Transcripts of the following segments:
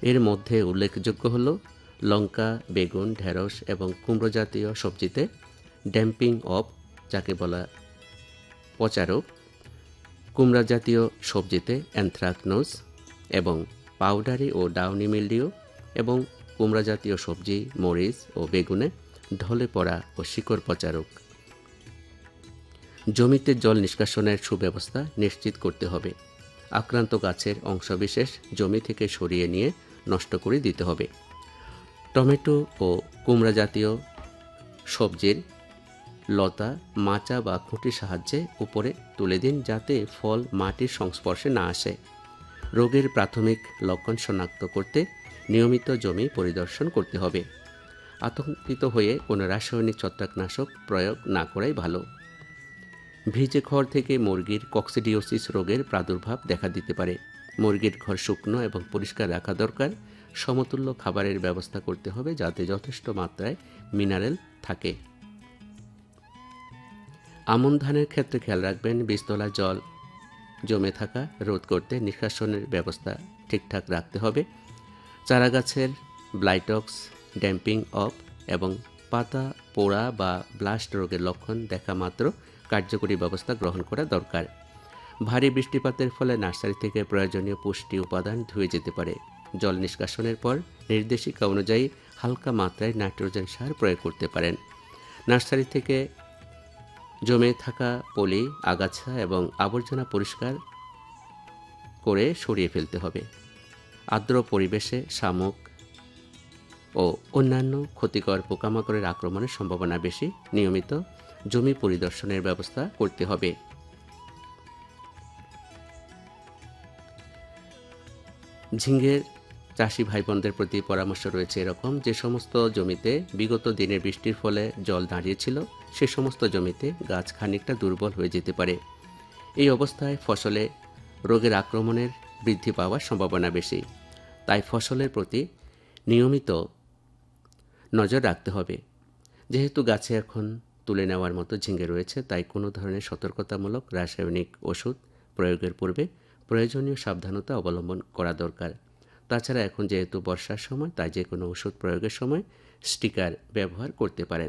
এর মধ্যে উল্লেখযোগ্য হল লঙ্কা, বেগুন, ঢেঁড়স এবং কুমড়ো জাতীয় সবজিতে ড্যাম্পিং অফ, যাকে বলা পচারক, কুমড়া জাতীয় সবজিতে অ্যানথ্রাকনোজ এবং পাউডারি ও ডাউনি মিলডিও, এবং কুমড়া জাতীয় সবজি, মরিচ ও বেগুনে ঢলে পড়া ও শিকড় পচারক। জমিতে জল নিষ্কাশনের সুব্যবস্থা নিশ্চিত করতে হবে। আক্রান্ত গাছের অংশবিশেষ জমি থেকে সরিয়ে নিয়ে নষ্ট করে দিতে হবে। টমেটো ও কুমড়া জাতীয় সবজির লতা মাচা বা খুঁটির সাহায্যে উপরে তুলে দিন, যাতে ফল মাটির সংস্পর্শে না আসে। রোগের প্রাথমিক লক্ষণ শনাক্ত করতে নিয়মিত জমি পরিদর্শন করতে হবে। আতঙ্কিত হয়ে কোনো রাসায়নিক ছত্রাকনাশক প্রয়োগ না করাই ভালো। ভিজে খড় থেকে মুরগির কক্সিডিওসিস রোগের প্রাদুর্ভাব দেখা দিতে পারে। মুরগির ঘর শুকনো এবং পরিষ্কার রাখা দরকার। সমতুল্য খাবারের ব্যবস্থা করতে হবে, যাতে যথেষ্ট মাত্রায় মিনারেল থাকে। আমন ধানের ক্ষেত্রে খেয়াল রাখবেন, বীজতলা জল জমে থাকা রোধ করতে নিষ্কাশনের ব্যবস্থা ঠিকঠাক রাখতে হবে। চারাগাছের ব্লাইটক্স, ড্যাম্পিং অফ এবং পাতা পোড়া বা ব্লাস্ট রোগের লক্ষণ দেখা মাত্র কার্যকরী ব্যবস্থা গ্রহণ করা দরকার। ভারী বৃষ্টিপাতের ফলে নার্সারি থেকে প্রয়োজনীয় পুষ্টি উপাদান ধুয়ে যেতে পারে। জল নিষ্কাশনের পর নির্দেশিকা অনুযায়ী হালকা মাত্রায় নাইট্রোজেন সার প্রয়োগ করতে পারেন। নার্সারি থেকে জমে থাকা পলি, আগাছা এবং আবর্জনা পরিষ্কার করে সরিয়ে ফেলতে হবে। আর্দ্র পরিবেশে শামুক ও অন্যান্য ক্ষতিকর পোকামাকড়ের আক্রমণের সম্ভাবনা বেশি। নিয়মিত জমি পরিদর্শনের ব্যবস্থা করতে হবে। ঝিঙ্গের চাষি ভাই বোনদের প্রতি পরামর্শ রয়েছে এরকম: যে সমস্ত জমিতে বিগত দিনের বৃষ্টির ফলে জল দাঁড়িয়েছিল, সে সমস্ত জমিতে গাছ খানিকটা দুর্বল হয়ে যেতে পারে। এই অবস্থায় ফসলে রোগের আক্রমণের বৃদ্ধি পাওয়ার সম্ভাবনা বেশি। তাই ফসলের প্রতি নিয়মিত নজর রাখতে হবে। যেহেতু গাছে এখন তুলে নেওয়ার মতো ঝিঙ্গে রয়েছে, তাই কোনো ধরনের সতর্কতামূলক রাসায়নিক ওষুধ প্রয়োগের পূর্বে প্রয়োজনীয় সাবধানতা অবলম্বন করা দরকার। তাছাড়া এখন যেহেতু বর্ষার সময়, তাই যে কোনো ওষুধ প্রয়োগের সময় স্টিকার ব্যবহার করতে পারেন।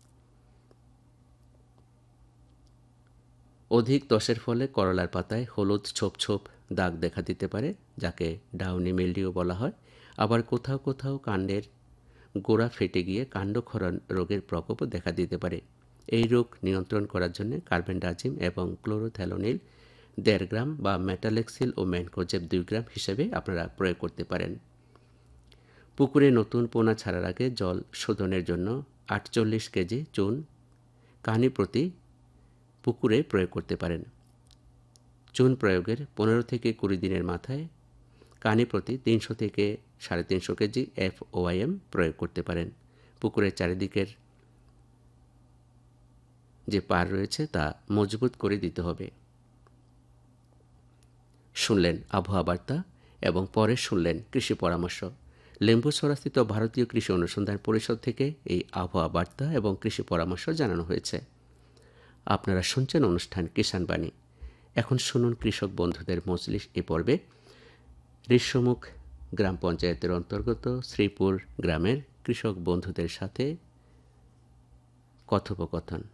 অধিক দশের ফলে করলার পাতায় হলুদ ছোপ ছোপ দাগ দেখা দিতে পারে, যাকে ডাউনি মিলডিও বলা হয়। আবার কোথাও কোথাও কাণ্ডের গোড়া ফেটে গিয়ে কাণ্ডক্ষরণ রোগের প্রকোপও দেখা দিতে পারে। এই রোগ নিয়ন্ত্রণ করার জন্য কার্বেন্ডাজিম এবং ক্লোরোথ্যালোনিল 1.5 গ্রাম বা মেটালেক্সিল ও ম্যানকোজেব 2 গ্রাম হিসেবে আপনারা প্রয়োগ করতে পারেন। পুকুরে নতুন পোনা ছাড়ার আগে জল শোধনের জন্য 48 কেজি চুন কানি প্রতি পুকুরে প্রয়োগ করতে পারেন। চুন প্রয়োগের 15 থেকে 20 দিনের মাথায় কানি প্রতি 300 থেকে 350 কেজি FOIM প্রয়োগ করতে পারেন। পুকুরের চারিদিকের যে পার রয়েছে তা মজবুত করে দিতে হবে। শুনলেন আবহাওয়া বার্তা এবং পরে শুনলেন কৃষি পরামর্শ। লেম্বুছড়াস্থিত ভারতীয় কৃষি অনুসন্ধান পরিষদ থেকে এই আবহাওয়া বার্তা এবং কৃষি পরামর্শ জানানো হয়েছে। আপনারা শুনছেন অনুষ্ঠান কিষাণ বাণী। এখন শুনুন কৃষক বন্ধুদের মজলিস এ পর্বে ঋষ্যমুখ গ্রাম পঞ্চায়েতের অন্তর্গত শ্রীপুর গ্রামের কৃষক বন্ধুদের সাথে কথোপকথন।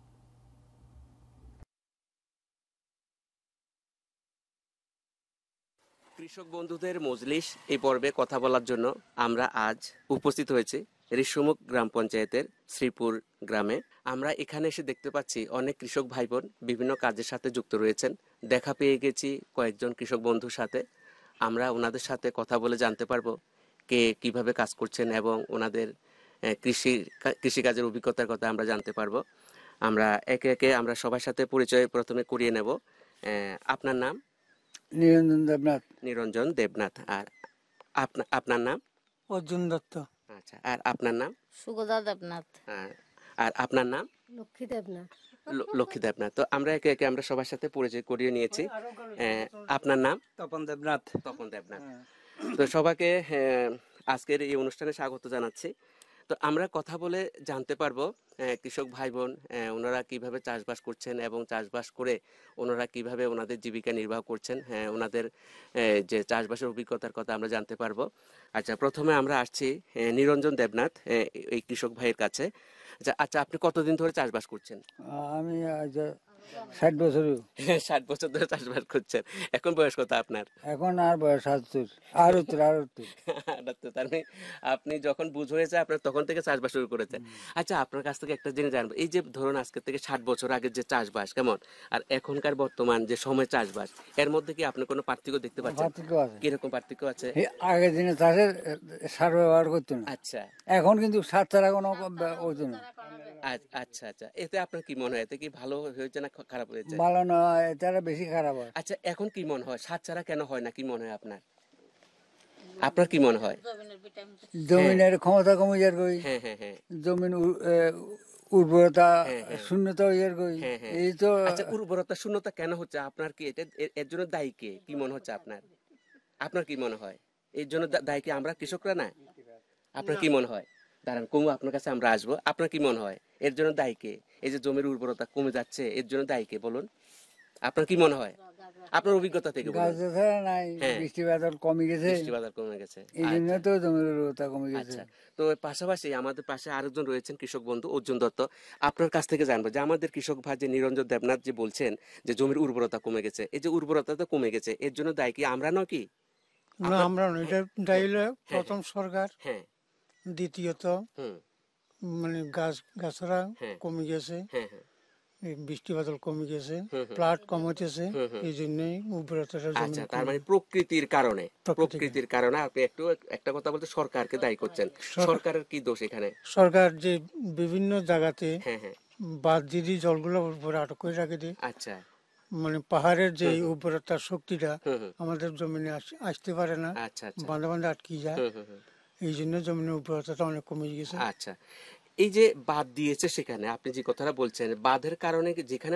কৃষক বন্ধুদের মজলিস এই পর্বে কথা বলার জন্য আমরা আজ উপস্থিত হয়েছি ঋষ্যমুখ গ্রাম পঞ্চায়েতের শ্রীপুর গ্রামে। আমরা এখানে এসে দেখতে পাচ্ছি অনেক কৃষক ভাই বোন বিভিন্ন কাজের সাথে যুক্ত রয়েছেন। দেখা পেয়ে গেছি কয়েকজন কৃষক বন্ধুর সাথে। আমরা ওনাদের সাথে কথা বলে জানতে পারবো কে কিভাবে কাজ করছেন এবং ওনাদের কৃষিকাজের অভিজ্ঞতার কথা আমরা জানতে পারবো। আমরা একে একে আমরা সবার সাথে পরিচয় প্রথমে করিয়ে নেব। আপনার নাম? নিরঞ্জন দেবনাথ। নিরঞ্জন দেবনাথ। আর আপনার নাম? অর্জুন দত্ত। আচ্ছা, আর আপনার নাম? সুগদা দেবনাথ। আর আপনার নাম? লক্ষ্মী দেবনাথ। লক্ষ্মী দেবনাথ। তো আমরা একে একে আমরা সবার সাথে পরিচয় করিয়ে নিয়েছি। আপনার নাম? তপন দেবনাথ। তপন দেবনাথ। তো সবাইকে আজকের এই অনুষ্ঠানে স্বাগত জানাচ্ছি। তো আমরা কথা বলে জানতে পারবো কৃষক ভাই বোন ওনারা কিভাবে চাষবাস করছেন এবং চাষবাস করে ওনারা কিভাবে ওনাদের জীবিকা নির্বাহ করছেন, হ্যাঁ ওনাদের যে চাষবাসের অভিজ্ঞতার কথা আমরা জানতে পারবো। আচ্ছা, প্রথমে আমরা আসছি নিরঞ্জন দেবনাথ এই কৃষক ভাইয়ের কাছে। আচ্ছা, আপনি কতদিন ধরে চাষবাস করছেন? আমি আজ 60 বছর। 60 বছর ধরে চাষবাস করছেন। এখন বয়স কত আপনার? এখন আর বয়স 70 78 আটাত্তর। তার মানে আপনি যখন বুঝ হয়েছে আপনার তখন থেকে চাষবাস শুরু করেছেন। আচ্ছা, আপনার কাছ থেকে একটা জিনিস জানবো, এই যে ধরুন আজকে থেকে 60 বছর আগের যে চাষবাস কেমন আর এখনকার বর্তমান যে সময় চাষবাস, এর মধ্যে কি আপনি কোনো পার্থক্য দেখতে পাচ্ছেন? পার্থক্য আছে। কিরকম পার্থক্য আছে? আগের দিনে চাষের সার ব্যবহার করতো না, আচ্ছা এখন কিন্তু সার ছাড়া কোনো হতো না। আচ্ছা আচ্ছা, এতে আপনার কি মনে হয়, এতে কি ভালো হয়েছে না খারাপ হয়েছে? ভালো নয়, তারা বেশি খারাপ হয়। আচ্ছা, এখন কি মনে হয় সার ছাড়া কেন হয় না, কি মনে হয় আপনার? আপনার কি মনে হয়? জমিনের ক্ষমতা কমে যার কই, হ্যাঁ হ্যাঁ হ্যাঁ জমিন উর্বরতা হ্যাঁ, হ্যাঁ। শূন্যতা হয়ে যার কই, হ্যাঁ, হ্যাঁ। এই তো। আচ্ছা, উর্বরতা শূন্যতা কেন হচ্ছে আপনার কি এটা এর জন্য দায়ী কে, কি মনে হচ্ছে আপনার? আপনার কি মনে হয় এর জন্য দায়ী কি আমরা কৃষকরা না? আপনার কি মনে হয়? দাঁড়ান, কুমু আপনার কাছে আমরা আসবো। আপনার কি মনে হয় এর জন্য দায়ী কে? এই যে জমির উর্বরতা কমে যাচ্ছে এর জন্য দায়ী কে বলুন? আপনার কি মনে হয়? আপনার অভিজ্ঞতা থেকে বলুন। গাছ ছাড়া নাই, হ্যাঁ। বৃষ্টি বাদল কমে গেছে, বৃষ্টি বাদল কমে গেছে। এই জন্য আচ্ছা, তো জমির উর্বরতা কমে গেছে। আচ্ছা। তো পাশাপাশি আমাদের পাশে আরেকজন রয়েছেন কৃষক বন্ধু অর্জুন দত্ত। আপনার কাছ থেকে জানবো যে আমাদের কৃষক ভাই যে নিরঞ্জন দেবনাথ যে বলছেন যে জমির উর্বরতা কমে গেছে, এই যে উর্বরতা তো কমে গেছে এর জন্য দায়ী কি আমরা নয় কি? না, আমরা নই, এটা দায়ী হলো প্রথম সরকার, হ্যাঁ দ্বিতীয়ত হুম মানে গাছরা হ্যাঁ। কমে গেছে, হ্যাঁ হ্যাঁ এই বৃষ্টি বাদল কমে গেছে, হুম, হুম। প্লাট কম হইতেছে, হুম, হুম। এই জন্যই উর্বরতাটা আচ্ছা, জমির তার কমে। মানে প্রকৃতির কারণে, প্রকৃতির প্রকৃতির কারণে আপনি একটা কথা বলতে সরকারকে দায়ী করছেন। সরকারের কি দোষ এখানে? সরকার যে বিভিন্ন জায়গাতে হ্যাঁ হ্যাঁ বাঁধ দিয়ে জলগুলো উপরে আটক করে রাখে দেয়, আচ্ছা মানে পাহাড়ের যে উর্বরতার শক্তিটা হুম হুম আমাদের জমিনে আসতে পারে না, আচ্ছা আচ্ছা বাঁধে বাঁধে আটকে যায়, হুম হুম হুম এই জন্য জমিনের উর্বরতাটা অনেক কমে গেছে। আচ্ছা, এই যে বাদ দিয়েছে সেখানে আপনি যে কথাটা বলছেন, বাঁধের কারণে যেখানে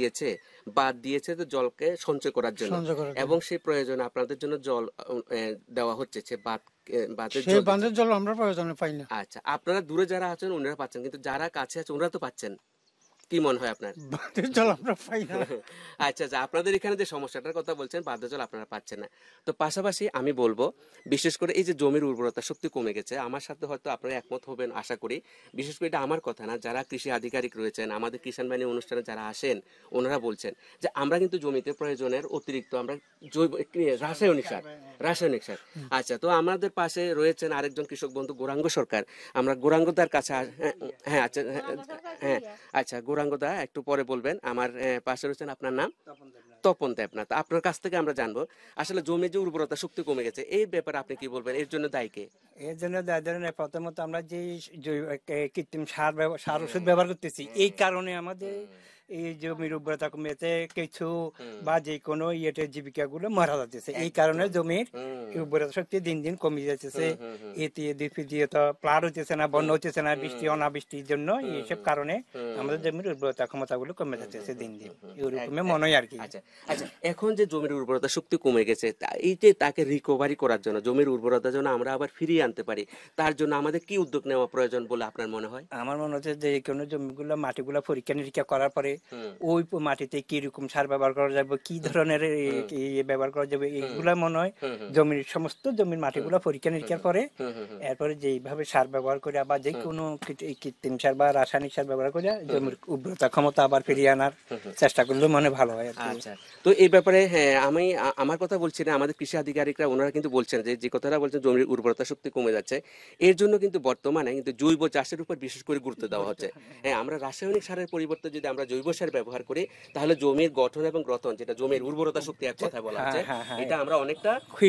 বাদ দিয়েছে তো জলকে সঞ্চয় করার জন্য, সঞ্চয় করার জন্য। এবং সেই প্রয়োজনে আপনাদের জন্য জল দেওয়া হচ্ছে সে বাঁধের সেই জল। বাঁধের জল আমরা প্রয়োজনে পাই না, আচ্ছা, আপনারা দূরে যারা আছেন ওনারা পাচ্ছেন, কিন্তু যারা কাছে আছে ওনারা তো পাচ্ছেন। কি মনে হয় আপনার? বাঁধের জল আমরা পাই না। আচ্ছা আচ্ছা, আপনাদের এখানে যে সমস্যাটার কথা বলছেন বাধ্য জল আপনারা পাচ্ছেন না। তো পাশাপাশি আমি বলবো বিশেষ করে এই যে জমির উর্বরতা শক্তি কমে গেছে, আমার সাথে হয়তো আপনারা একমত হবেন আশা করি। বিশেষ করে এটা আমার কথা না, যারা কৃষি আধিকারিক রয়েছেন আমাদের কিষাণ বাহিনী অনুষ্ঠানে যারা আসেন ওনারা বলছেন যে আমরা কিন্তু জমিতে প্রয়োজনের অতিরিক্ত আমরা রাসায়নিক সার। আচ্ছা, তো আমাদের পাশে রয়েছেন আরেকজন কৃষক বন্ধু গৌরাঙ্গ সরকার। আমরা গৌরাঙ্গদার কাছে হ্যাঁ আচ্ছা হ্যাঁ আচ্ছা, গৌরাঙ্গদা একটু পরে বলবেন। আমার পাশে রয়েছেন, আপনার নাম? তপন দেবনাথ। আপনার কাছ থেকে আমরা জানবো আসলে জমির যে উর্বরতা শক্তি কমে গেছে এই ব্যাপারে আপনি কি বলবেন, এর জন্য দায়ী কে? এর জন্য ধরেন প্রথমত আমরা যে কৃত্রিম সার ওষুধ ব্যবহার করতেছি, এই কারণে আমাদের এই জমির উর্বরতা কমেছে কিছু, বা যে কোনো জীবিকা গুলো মারা যাচ্ছে, এই কারণে জমির উর্বরতা শক্তি দিন দিন কমে যাচ্ছে। এতে দ্বিতীয়ত প্লাট হচ্ছে না, বন্যা হচ্ছে না, বৃষ্টি অনাবৃষ্টির জন্য এইসব কারণে আমাদের জমির উর্বরতা ক্ষমতা গুলো কমে যাচ্ছে দিন দিন, এরকম মনে হয় আর কি। আচ্ছা আচ্ছা, এখন যে জমির উর্বরতা শক্তি কমে গেছে এই যে তাকে রিকভারি করার জন্য জমির উর্বরতা যেন আমরা আবার ফিরিয়ে আনতে পারি, তার জন্য আমাদের কি উদ্যোগ নেওয়া প্রয়োজন বলে আপনার মনে হয়? আমার মনে হচ্ছে যে কোনো জমিগুলো মাটিগুলো পরীক্ষা নিরীক্ষা করার পরে ওই মাটিতে কি রকম সার ব্যবহার করা যাবে, কি ধরনের ব্যবহার করা যাবে, এইগুলা মনে হয় জমির সমস্ত জমির মাটিগুলো পরীক্ষা নিরীক্ষার পরে এরপরে যেইভাবে সার ব্যবহার করে আবার যে কোনো কৃত্রিম সার বা রাসায়নিক সার ব্যবহার করে জমির উর্বরতা ক্ষমতা আবার ফিরিয়ে আনার চেষ্টা করলে মনে ভালো হয় আর কি। আচ্ছা, তো এই ব্যাপারে হ্যাঁ আমি আমার কথা বলছি না, আমাদের কৃষি আধিকারিকরা ওনারা কিন্তু বলছেন যে কথাটা বলছেন জমির উর্বরতা শক্তি কমে যাচ্ছে, এর জন্য কিন্তু বর্তমানে কিন্তু জৈব চাষের উপর বিশেষ করে গুরুত্ব দেওয়া হচ্ছে। হ্যাঁ, আমরা রাসায়নিক সারের পরিবর্তে যদি আমরা জৈব সার ব্যবহার করি তাহলে জমির গঠন এবং গ্রথন, যেটা জমির উর্বরতা শক্তি এক কথা বলা হচ্ছে, এটা আমরা অনেকটা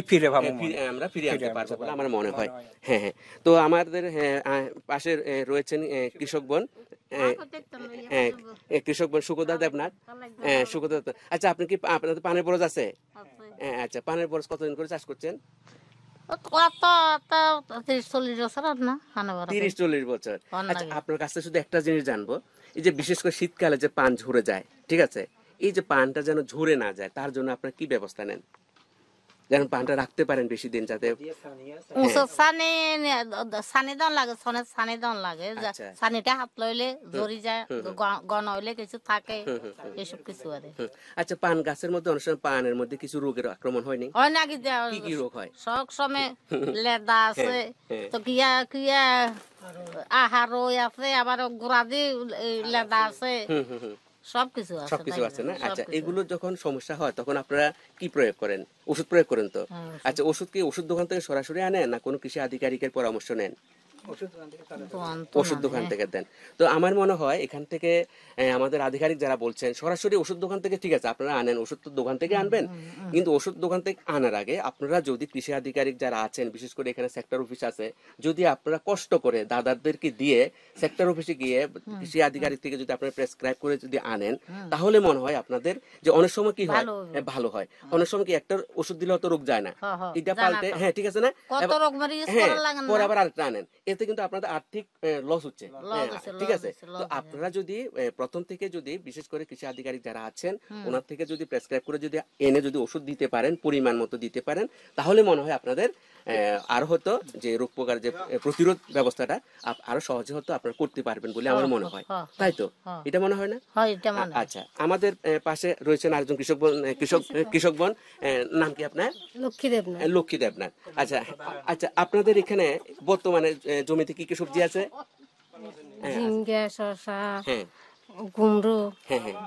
আমরা ফিরে আনতে পারবো বলে আমার মনে হয়। হ্যাঁ হ্যাঁ, তো আমাদের পাশে রয়েছেন কৃষক বোন সুগদা দেবনাথ। সুগদা, আচ্ছা আপনি কি আপনাদের পানের বরজ আছে? আচ্ছা, পানের বরজ কতদিন করে চাষ করছেন? 30-40 বছর আর না 30-40 বছর। আচ্ছা, আপনার কাছে শুধু একটা জিনিস জানবো, এই যে বিশেষ করে শীতকালে যে পান ঝরে যায়, ঠিক আছে, এই যে পানটা যেন ঝরে না যায় তার জন্য আপনার কি ব্যবস্থা নেন? যেন পানটা রাখতে পারেন বেশি দিন, যাতে উঁচুত সানি সানি দন লাগে, সনের সানি দন লাগে, আচ্ছা। সানিটা হাত লইলে ঝরি যায়, গন হইলে কিছু থাকে, এসব কিছু আর আচ্ছা, পান গাছের মধ্যে অনেক সময় পানের মধ্যে কিছু রোগের আক্রমণ হয়নি? হয় নাকি। কি কি রোগ হয়? সব সময় লেদা আছে, তো কিয়া কিয়া আহার আছে, আবার গোড়া দিয়ে লেদা আছে, সবকিছু আছে। সবকিছু আছে না? আচ্ছা, এগুলো যখন সমস্যা হয় তখন আপনারা কি প্রয়োগ করেন? ওষুধ প্রয়োগ করেন তো? আচ্ছা, ওষুধ কি ওষুধ দোকান থেকে সরাসরি আনেন না কোনো কৃষি আধিকারিকের পরামর্শ নেন? ওষুধ দোকান থেকে দেন। তো আমার মনে হয় এখান থেকে আমাদের আধিকারিক যারা বলছেন সরাসরি ওষুধ দোকান থেকে, ঠিক আছে আপনারা আনেন, ওষুধ তো দোকান থেকে আনবেন, কিন্তু ওষুধ দোকান থেকে আনার আগে আপনারা যদি কৃষি আধিকারিক যারা আছেন, বিশেষ করে এখানে সেক্টর অফিস আছে, যদি আপনারা কষ্ট করে দাদাদেরকে দিয়ে সেক্টর অফিসে গিয়ে কৃষি আধিকারিক থেকে যদি আপনারা প্রেসক্রাইব করে যদি আনেন, তাহলে মনে হয় আপনাদের যে অনেক সময় কি হয় ভালো হয়। অনেক সময় কি একটা ওষুধ দিলে তো রোগ যায় না, এটা পাল্টে, হ্যাঁ ঠিক আছে না, হ্যাঁ পরে আবার আরেকটা আনেন, এতে কিন্তু আপনাদের আর্থিক লস হচ্ছে। ঠিক আছে, তো আপনারা যদি প্রথম থেকে যদি বিশেষ করে কৃষি আধিকারিক যারা আছেন ওনার থেকে যদি প্রেসক্রাইব করে যদি এনে যদি ওষুধ দিতে পারেন, পরিমাণ মতো দিতে পারেন, তাহলে মনে হয় আপনাদের আরো হতো যে রোগ পোকার যে প্রতিরোধ ব্যবস্থাটা আরো সহজে হতো, আপনারা করতে পারবেন বলে আমার মনে হয়, তাই তো? এটা মনে হয় না? আচ্ছা, আমাদের পাশে রয়েছেন আরেকজন কৃষক বোন, নাম কি আপনার? লক্ষ্মী দেবনাথ। আচ্ছা আচ্ছা, আপনাদের এখানে বর্তমানে জমিতে কি কি সবজি আছে? ঝিঙ্গা, শসা, হ্যাঁ কুমড়ো, হ্যাঁ হ্যাঁ,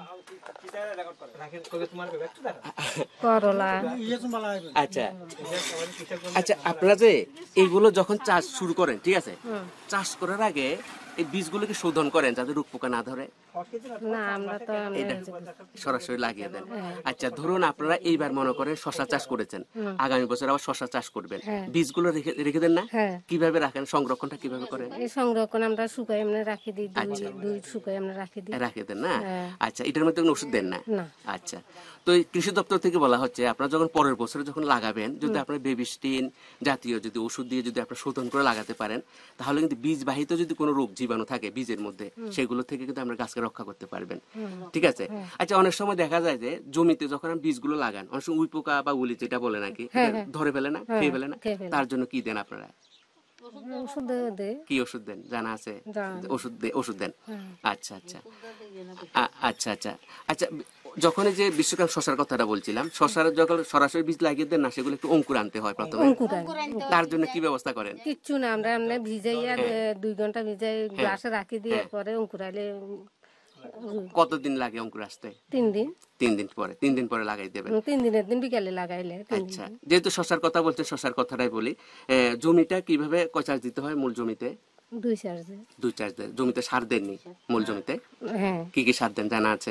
করলা। আচ্ছা আচ্ছা, আপনারা যে এইগুলো যখন চাষ শুরু করেন, ঠিক আছে, চাষ করার আগে এই বীজগুলোকে শোধন করেন যাতে রোগ পোকা না ধরে? না, আমরা তো এটা সরাসরি লাগিয়ে দেন। আচ্ছা, ধরুন আপনারা এইবার মনে করেন শশা চাষ করেছেন, আগামী বছর আবার শশা চাষ করবেন, বীজগুলো রেখে দেন না? কিভাবে রাখেন, সংরক্ষণটা কিভাবে করেন? এই সংরক্ষণ আমরা শুকাই আমরা রাখি দিই, দুই শুকাই আমরা রাখি দিই, রাখে দেন না? আচ্ছা, এটার মধ্যে কোনো ওষুধ দেন না? আচ্ছা, তো এই কৃষি দপ্তর থেকে বলা হচ্ছে আপনারা যখন পরের বছরে যখন লাগাবেন, যদি আপনার বেবিস্টিন জাতীয় যদি ওষুধ দিয়ে যদি আপনারা শোধন করে লাগাতে পারেন, তাহলে কিন্তু বীজ বাহিত যদি কোনো রোগ জীবাণু থাকে বীজের মধ্যে, সেগুলো থেকে কিন্তু আমরা গাছকে রক্ষা করতে পারবেন। ঠিক আছে। আচ্ছা, অনেক সময় দেখা যায় যে জমিতে যখন বীজগুলো লাগান, অনেক সময় উই পোকা বা উলি যেটা বলে নাকি ধরে ফেলে না, খেয়ে ফেলে না, তার জন্য কি দেন আপনারা? কি ওষুধ দেন জানা আছে? ওষুধ দেন। আচ্ছা আচ্ছা আচ্ছা আচ্ছা আচ্ছা, যখন যে বিশ্বকাপ শশার কথাটা বলছিলাম, শশার যখন সরাসরি বীজ লাগিয়ে দেন না, সেগুলো একটু অঙ্কুর আনতে হয় প্রথমে, তার জন্য কি ব্যবস্থা করেন? কিচ্ছু না, আমরা এমনি ভিজাইয়া 2 ঘন্টা ভিজাই গ্লাসে রাখি দিয়ে পরে অঙ্কুর আইলে। কতদিন লাগে অঙ্কুর আসতে? 3 দিন। 3 দিন পরে লাগাই দেবেন? 3 দিনের দিন বিকালে লাগাইলে। আচ্ছা, যেহেতু শশার কথা বলতে শশার কথাটাই বলি, জমিটা কিভাবে কচাষ দিতে হয়? মূল জমিতে 2 চার্জ দেয়। জমিতে সার দেননি মূল জমিতে? কি কি সার দেন জানা আছে?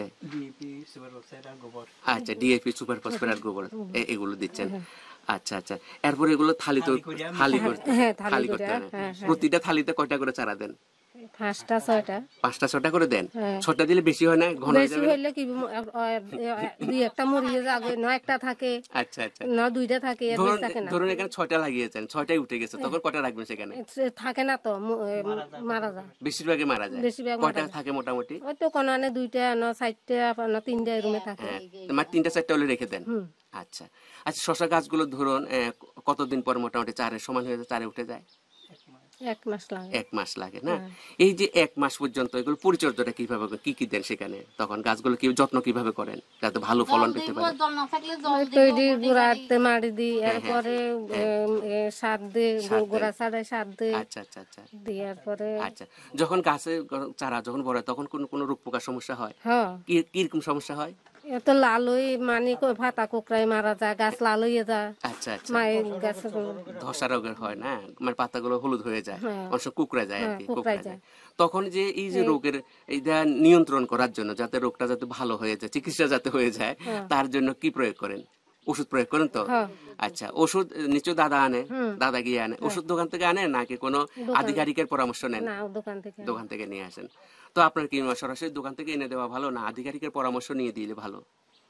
আচ্ছা, ডিএপি, সুপার ফসফেট আর গোবর, এগুলো দিচ্ছেন। আচ্ছা আচ্ছা, এরপর এগুলো থালি করতে প্রতিটা থালিতে কয়টা করে চারা দেন? 5টা-6টা করে দেন। 6টা দিলে বেশি হয় না? ঘন হয়ে যাবে? বেশি হইলে কি 2-1টা মরিয়ে যাবে, না একটা থাকে। আচ্ছা আচ্ছা, না 2টা থাকে, এর বেশি থাকে না। ধরুন এখানে 6টা লাগিয়েছেন, 6টাই উঠে গেছে, তখন কয়টা রাখবেন সেখানে? থাকে না তো, মারা যায়, বেশিরভাগই মারা যায়। কয়টা থাকে মোটামুটি? ওই তো কোন 2টা, না 4টা, না 3টা এরকমে থাকে। মানে 3টা-4টা হলে রেখে দেন। আচ্ছা আচ্ছা, শশা গাছগুলো ধরুন কতদিন পর মোটামুটি চারের সমান হয়ে যায়, চারে উঠে যায়? 1 মাস লাগে। 1 মাস লাগে না? এই যে 1 মাস পর্যন্ত এগুলো পরিচর্যাটা কিভাবে, কি কি দেন সেখানে? তখন গাছগুলো কি যত্ন কিভাবে করেন যাতে ভালো ফলন পেতে পারে? তৈরি গুঁড়াতে মারি দিই, এরপরে সার দিই, গোড়া ছাড়াই সার দিই। আচ্ছা আচ্ছা আচ্ছা, দেওয়ার পরে আচ্ছা, যখন গাছে চারা যখন বড় তখন কোন রোগ পোকার সমস্যা হয়? কি রকম সমস্যা হয়? এত লাল হয়ে মানে ফাটা কোকড়াই মারা যায়, গাছ লাল হয়ে যায়। আচ্ছা আচ্ছা, মায়ের গাছ ধসা রোগের হয় না, মানে পাতাগুলো হলুদ হয়ে যায়, অনেক সময় কুকড়ে যায় আর কি, কুকড়ে যায়। তখন যে এই যে রোগের এইটা নিয়ন্ত্রণ করার জন্য, যাতে রোগটা যাতে ভালো হয়ে যায়, চিকিৎসা যাতে হয়ে যায়, তার জন্য কি প্রয়োগ করেন? ওষুধ প্রয়োগ করেন তো? আচ্ছা, ওষুধ নিশ্চয় দাদা আনে, দাদা গিয়ে আনে। ওষুধ দোকান থেকে আনে নাকি কোনো আধিকারিকের পরামর্শ নেন? দোকান থেকে নিয়ে আসেন। তো আপনার কি সরাসরি দোকান থেকে এনে দেওয়া ভালো না আধিকারিকের পরামর্শ নিয়ে দিলে ভালো?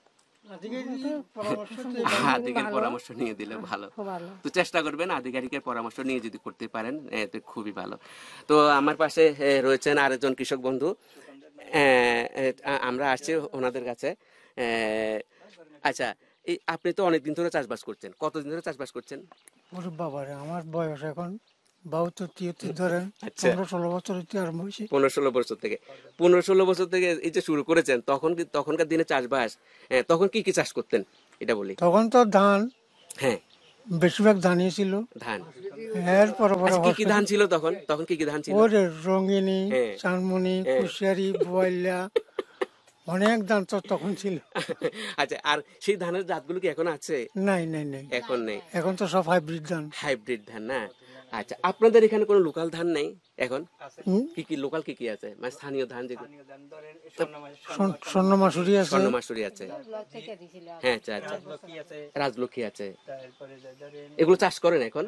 আধিকারিকের পরামর্শ নিয়ে দিলে ভালো। তো চেষ্টা করবেন আধিকারিকের পরামর্শ নিয়ে যদি করতে পারেন তো খুবই ভালো। তো আমার পাশে রয়েছেন আরেকজন কৃষক বন্ধু, আমরা আসছি ওনাদের কাছে। আচ্ছা, এই আপনি তো অনেকদিন ধরে চাষবাস করছেন, কতদিন ধরে চাষবাস করছেন? ওরে বাবারে, আমার বয়স এখন 72-73 ধরেন, আচ্ছা। 15-16 বছর হইতে আরম্ভ হয়েছে। 15-16 বছর থেকে 15-16 বছর থেকে এই যে শুরু করেছেন, তখনকার দিনে চাষবাস, তখন কি কি চাষ করতেন এটা বলি। তখন তো ধান, হ্যাঁ, বেশিরভাগ ধানই ছিল। ধান। এরপর আচ্ছা, কি কি ধান ছিল তখন কি কি ধান ছিল? ওরে রঙিনী, হ্যাঁ। চানমনি, কুশিয়ারি, বোয়ালিয়া, অনেক ধান তো তখন ছিল। আচ্ছা, আর সেই ধানের জাতগুলো কি এখন আছে? নাই নাই নাই, এখন নেই, এখন তো সব হাইব্রিড ধান। হাইব্রিড ধান না। আচ্ছা, আপনাদের এখানে কোনো লোকাল ধান নেই এখন? হুম, কি কি লোকাল কি কি আছে, মানে স্থানীয় ধান যেগুলো? স্বর্ণ মাসুরি আছে, স্বর্ণ মাসুরি আছে, হ্যাঁ, আচ্ছা আচ্ছা, রাজলক্ষ্মী আছে, এগুলো চাষ করেন এখন?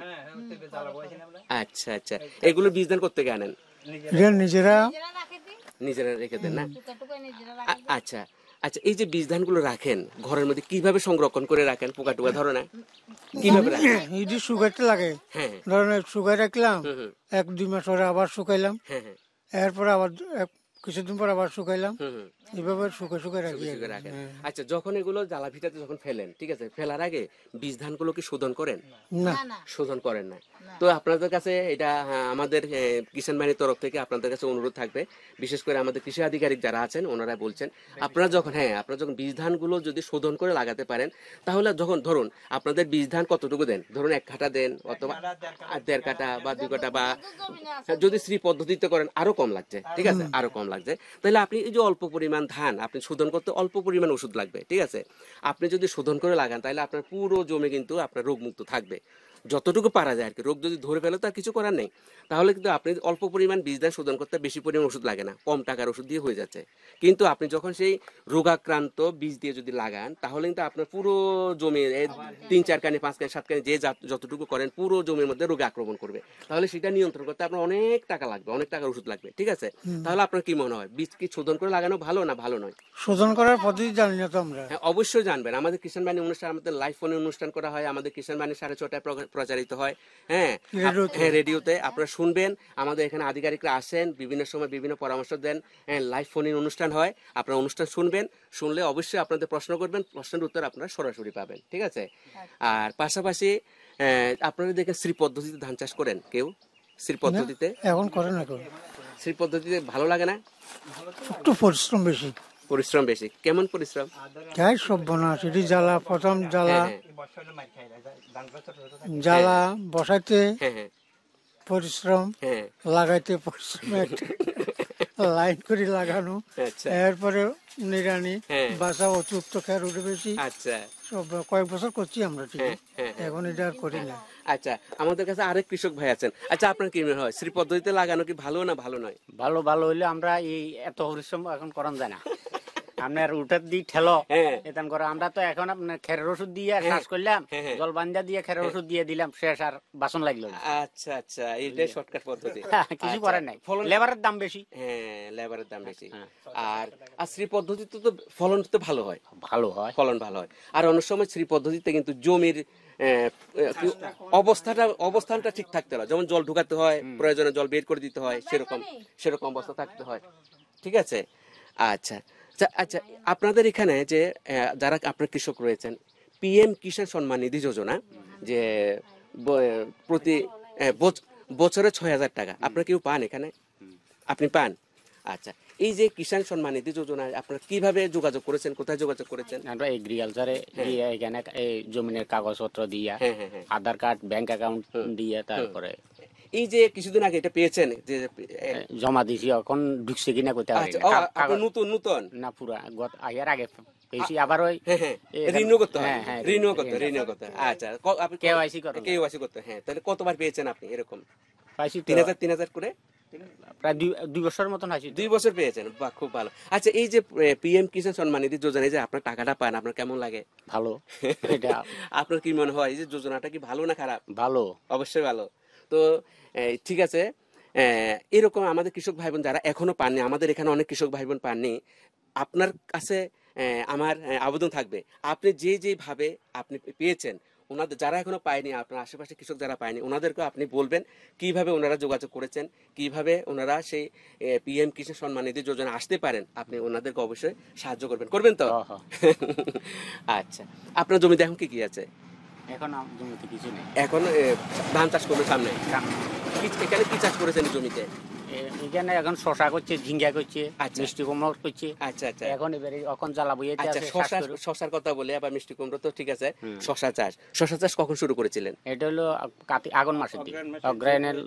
আচ্ছা আচ্ছা, এগুলো বীজ ধান করতে গিয়ে আনেন? এরা নিজেরা নিজেরা রেখে দেন না? আচ্ছা আচ্ছা, এই যে বীজ ধানগুলো রাখেন ঘরের মধ্যে, কিভাবে সংরক্ষণ করে রাখেন? পোকা টোকা ধরে না? কিভাবে রাখেন? ইডি শুকাইতে লাগে। হ্যাঁ ধরেন শুকাই রাখলাম, হুম। 1-2 মাস পরে আবার শুকাইলাম, হ্যাঁ হ্যাঁ, এরপর আবার কিছুদিন পর আবার শুকাইলাম, হুম। এইভাবে শুকাই শুকাই রাখি। শুকিয়ে রাখেন। আচ্ছা, যখন এগুলো জ্বালা ভিটাতে যখন ফেলেন, ঠিক আছে, ফেলার আগে বীজ ধানগুলো কি শোধন করেন? না, শোধন করেন না? তো আপনাদের কাছে এটা, আমাদের কিষাণ বাহিনীর তরফ থেকে আপনাদের কাছে অনুরোধ থাকবে, বিশেষ করে আমাদের কৃষি আধিকারিক যারা আছেন ওনারা বলছেন, আপনারা যখন বীজ ধানগুলো যদি শোধন করে লাগাতে পারেন, তাহলে যখন ধরুন আপনাদের বীজ ধান কতটুকু দেন, ধরুন 1 কাঠা দেন অথবা 1.5 কাঠা বা 2 কাঠা, বা যদি শ্রী পদ্ধতিতে করেন আরো কম লাগছে, ঠিক আছে, আরো কম লাগছে, তাহলে আপনি এই যে অল্প পরিমাণ ধান আপনি শোধন করতে অল্প পরিমাণ ওষুধ লাগবে, ঠিক আছে, আপনি যদি শোধন করে লাগান তাহলে আপনার পুরো জমি কিন্তু আপনার রোগমুক্ত থাকবে, যতটুকু পারা যায় আর কি। রোগ যদি ধরে ফেলে তার কিছু করার নেই, তাহলে কিন্তু আপনি অল্প পরিমাণ বীজ ধান শোধন করতে বেশি পরিমাণ ওষুধ লাগে না, কম টাকার ওষুধ দিয়ে হয়ে যাচ্ছে। কিন্তু আপনি যখন সেই রোগাক্রান্ত বীজ দিয়ে যদি লাগান, তাহলে কিন্তু আপনার পুরো জমি 3-4 কানি 5 কানি 7 কানি যে যতটুকু করেন পুরো জমির মধ্যে রোগে আক্রমণ করবে, তাহলে সেটা নিয়ন্ত্রণ করতে আপনার অনেক টাকা লাগবে, অনেক টাকার ওষুধ লাগবে, ঠিক আছে। তাহলে আপনার কি মনে হয়, বীজ কি শোধন করে লাগানো ভালো না ভালো নয়? শোধন করার পদ্ধতি জানি না তো আমরা। হ্যাঁ, অবশ্যই জানবেন। আমাদের কিষাণ বাহিনী অনুষ্ঠান, আমাদের লাইভ ফোনে অনুষ্ঠান করা হয়, আমাদের কিষাণ বাহিনী 6:30টায় প্রচারিত হয়। হ্যাঁ হ্যাঁ, রেডিওতে আপনারা শুনবেন। আমাদের এখানে আধিকারিকরা আসেন, বিভিন্ন সময় বিভিন্ন পরামর্শ দেন। হ্যাঁ, লাইভ ফোনের অনুষ্ঠান হয়, আপনারা অনুষ্ঠান শুনবেন, শুনলে অবশ্যই আপনাদের প্রশ্ন করবেন, প্রশ্নের উত্তর আপনারা সরাসরি পাবেন, ঠিক আছে। আর পাশাপাশি আপনারা দেখেন শ্রী পদ্ধতিতে ধান চাষ করেন কেউ? শ্রী পদ্ধতিতে এখন করে না কেউ। শ্রী পদ্ধতিতে ভালো লাগে না? একটু পরিশ্রম বেশি। পরিশ্রম বেশি? কেমন পরিশ্রম? যাই সব বোনা সেটি জ্বালা, প্রথম জ্বালা, হ্যাঁ জ্বালা বসাইতে হ্যাঁ হ্যাঁ পরিশ্রম, হ্যাঁ, লাগাইতে পরিশ্রম, একটা লাইন করে লাগানো, আচ্ছা এরপরে নিরানি হ্যাঁ। বাসা, অতিরিক্ত খেয়ার উঠে বেশি, আচ্ছা সব কয়েক বছর করছি আমরা, ঠিক হ্যাঁ, হ্যাঁ, এখন এটা আর করি না। আচ্ছা, আমাদের কাছে আরেক কৃষক ভাই আছেন। আচ্ছা, আপনার কি মনে হয় শ্রী পদ্ধতিতে লাগানো কি ভালো না ভালো নয়? ভালো ভালো হইলে আমরা এই এত পরিশ্রম এখন করান যায় না। আপনার উঠার দিক ঠেলো হ্যাঁ। এতান করে, আমরা তো এখন আপনার খেরের ওষুধ দিয়ে চাষ করলাম, হ্যাঁ। জল বান্ধা দিয়ে খেরের ওষুধ দিয়ে দিলাম, শেষ, আর বাসন লাগলো না। আচ্ছা আচ্ছা, এইটাই শর্টকাট পদ্ধতি। কিছু আচ্ছা, করার নাই, ফলন? লেবারের দাম বেশি। হ্যাঁ, লেবারের দাম বেশি। হ্যাঁ। আর আর শ্রী পদ্ধতিতে তো ফলন তো ভালো হয়, ভালো হয়। ফলন ভালো হয়। আর অনেক সময় শ্রী পদ্ধতিতে কিন্তু জমির অবস্থানটা ঠিক থাকতে হয়, যেমন জল ঢুকাতে হয়, প্রয়োজনে জল বের করে দিতে হয়, সেরকম অবস্থা থাকতে হয়, ঠিক আছে। আচ্ছা আচ্ছা আচ্ছা, আপনাদের এখানে যে যারা আপনার কৃষক রয়েছেন, PM কিষাণ সম্মান নিধি যোজনা, যে প্রতি বছরে 6,000 টাকা আপনারা কেউ পান এখানে? আপনি পান? আচ্ছা, এই যে কিষাণ সম্মান নিধি যোজনায় আপনারা কিভাবে যোগাযোগ করেছেন, কোথায় যোগাযোগ করেছেন? আমরা এগ্রিকালচারে দিয়ে এখানে এই জমিনের কাগজপত্র দিয়া, হ্যাঁ হ্যাঁ হ্যাঁ, আধার কার্ড, ব্যাংক অ্যাকাউন্ট দিয়ে, তারপরে এই যে কিছুদিন আগে এটা পেয়েছেন যে জমা দিছি, এখন ঢুকছে কিনা করতে পারি আচ্ছা, না। আপনি নতুন না, পুরা আয়ার আগে পেয়েছি, আবার ওই হ্যাঁ হ্যাঁ, রিনিউ করতে হয়, হ্যাঁ, হ্যাঁ, রিনিউ করতে। আচ্ছা, আপনি KYC করতে। KYC করতে, হ্যাঁ। তাহলে কতবার পেয়েছেন আপনি এরকম? পাইছি 3,000 করে প্রায় 2 বছরের মতন হয়েছি। 2 বছর পেয়েছেন, বাহ, খুব ভালো। আচ্ছা, এই যে PM কিষাণ সম্মান নিধি যোজনায় যে আপনার টাকাটা পান, আপনার কেমন লাগে? ভালো। এটা আপনার কি মনে হয় এই যে যোজনাটা কি ভালো না খারাপ? ভালো, অবশ্যই ভালো। তো ঠিক আছে, এরকম আমাদের কৃষক ভাই বোন যারা এখনো পাননি, আমাদের এখানে অনেক কৃষক ভাই বোন পাননি, আপনার কাছে আমার আবেদন থাকবে, আপনি যেভাবে আপনি পেয়েছেন ওনাদের যারা এখনো পায়নি, আপনার আশেপাশে কৃষক যারা পায়নি, ওনাদেরকে আপনি বলবেন কিভাবে ওনারা যোগাযোগ করেছেন, কিভাবে ওনারা সেই পিএম কৃষি সম্মান নিধি যোজনা আসতে পারেন, আপনি ওনাদেরকে অবশ্যই সাহায্য করবেন তো? আচ্ছা, আপনার জমিতে এখন কি কি আছে? এখন জমিতে কিছু নেই, এখন ধান চাষ করবেন সামনে। এখানে কি চাষ করেছেন এই জমিতে? এখানে এখন শশা করছে, ঝিঙ্গা করছে, আচ্ছা। মিষ্টি কুমড়ো করছে। আচ্ছা আচ্ছা এখন এবারে এখন জ্বালা বইয়েতে আচ্ছা, আছে। শশার কথা বলে আবার মিষ্টি কুমড়ো তো ঠিক আছে। শশা চাষ কখন শুরু করেছিলেন? এটা হলো আগুন মাসের দিকে, অগ্রায়ণের